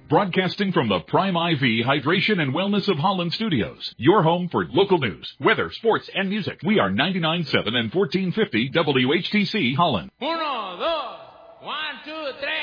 Broadcasting from the Prime IV Hydration and Wellness of Holland Studios. Your home for local news, weather, sports, and music. We are 99.7 and 1450 WHTC Holland. Uno, dos, 1, 2, 3.